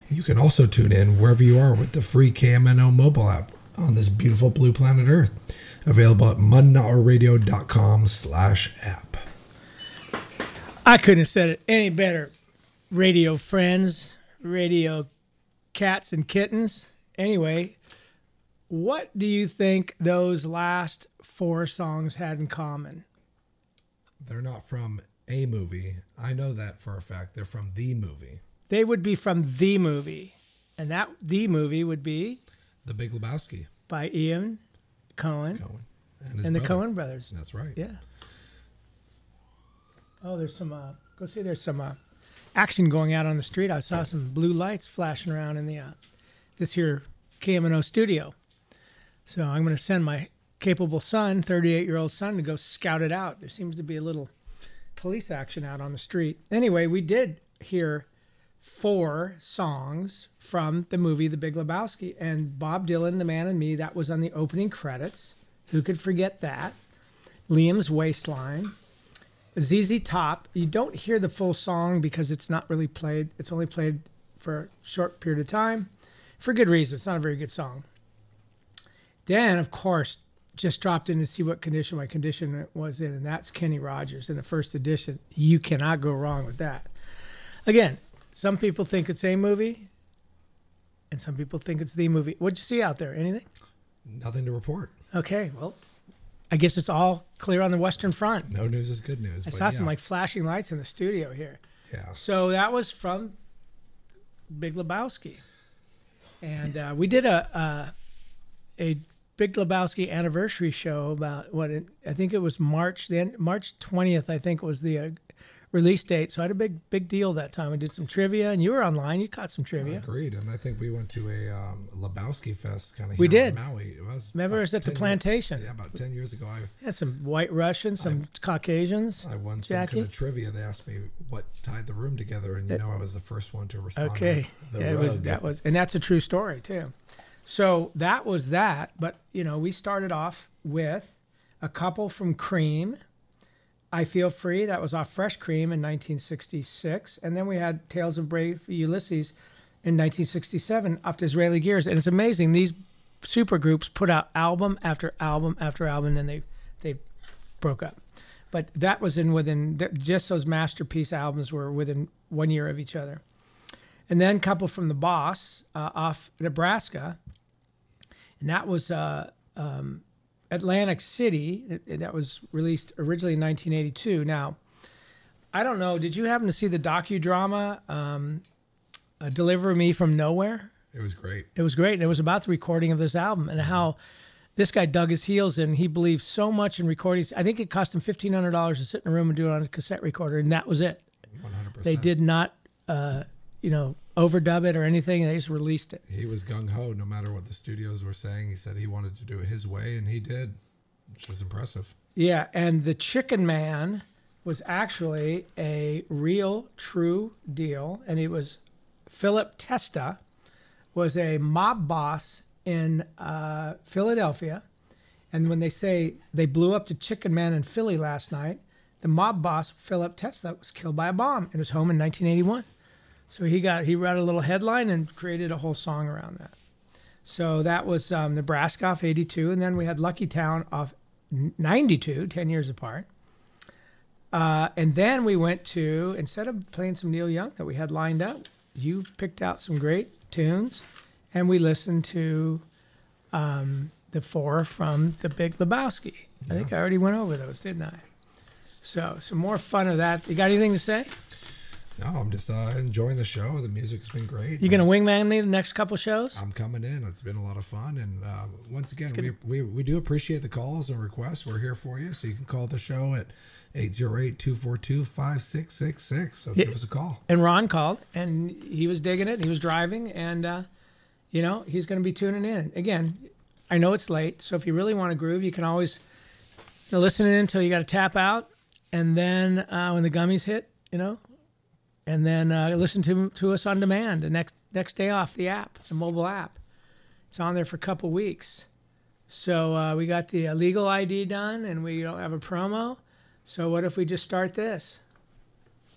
You can also tune in wherever you are with the free KMNO mobile app on this beautiful blue planet Earth. Available at mudnaughtradio.com/app. I couldn't have said it any better. Radio friends, radio cats and kittens. Anyway, what do you think those last four songs had in common? They're not from a movie. I know that for a fact. They're from the movie. They would be from the movie. And that the movie would be The Big Lebowski. By Ian Cohen. And the Coen brothers. That's right. Yeah. Oh, there's some, go see, there's some action going out on the street. I saw some blue lights flashing around in the, this here KMNO studio. So I'm going to send my capable son, 38-year-old son, to go scout it out. There seems to be a little police action out on the street. Anyway, we did hear four songs from the movie The Big Lebowski. And Bob Dylan, The Man and Me, that was on the opening credits. Who could forget that? Liam's Waistline. ZZ Top. You don't hear the full song because it's not really played. It's only played for a short period of time. For good reason. It's not a very good song. Then, of course, just dropped in to see what condition my condition was in, and that's Kenny Rogers in the first edition. You cannot go wrong with that. Again, some people think it's a movie, and some people think it's the movie. What'd you see out there? Anything? Nothing to report. Okay, well, I guess it's all clear on the Western Front. No news is good news. I saw some like flashing lights in the studio here. Yeah. So that was from Big Lebowski, and we did a Big Lebowski anniversary show about I think it was March 20th. I think was the release date. So I had a big deal that time. We did some trivia, and you were online. You caught some trivia. Agreed. And I think we went to a Lebowski Fest kind of. We did. In Maui. Remember, it was at the plantation. Yeah, about 10 years ago. I had some White Russians, some Caucasians. I won some kind of trivia. They asked me what tied the room together, and I was the first one to respond. Okay, and that's a true story too. So that was that. But we started off with a couple from Cream. I Feel Free, that was off Fresh Cream in 1966. And then we had Tales of Brave Ulysses in 1967 off Disraeli Gears. And it's amazing. These super groups put out album after album after album, and then they broke up. But that was just those masterpiece albums were within 1 year of each other. And then a couple from The Boss off Nebraska. And that was Atlantic City. That was released originally in 1982. Now, I don't know. Did you happen to see the docudrama Deliver Me from Nowhere? It was great. It was great. And it was about the recording of this album and how this guy dug his heels in. He believed so much in recordings. I think it cost him $1,500 to sit in a room and do it on a cassette recorder, and that was it. 100%. They did not, overdub it or anything. They just released it. He was gung-ho no matter what the studios were saying. He said he wanted to do it his way, and he did, which was impressive. Yeah, and the Chicken Man was actually a real, true deal, and it was Philip Testa was a mob boss in Philadelphia, and when they say they blew up the Chicken Man in Philly last night, the mob boss, Philip Testa, was killed by a bomb in his home in 1981. So he wrote a little headline and created a whole song around that. So that was Nebraska off 82. And then we had Lucky Town off 92, 10 years apart. And then we went to, instead of playing some Neil Young that we had lined up, you picked out some great tunes. And we listened to the four from The Big Lebowski. Yeah. I think I already went over those, didn't I? So some more fun of that. You got anything to say? No, I'm just enjoying the show. The music's been great. You going to wingman me the next couple shows? I'm coming in. It's been a lot of fun. And once again, we do appreciate the calls and requests. We're here for you. So you can call the show at 808-242-5666. So give us a call. And Ron called, and he was digging it. He was driving, and, he's going to be tuning in. Again, I know it's late, so if you really want to groove, you can always listen in until you got to tap out. And then when the gummies hit, and then listen to us on demand the next day off the app, the mobile app. It's on there for a couple weeks. So we got the legal ID done, and we don't have a promo. So what if we just start this?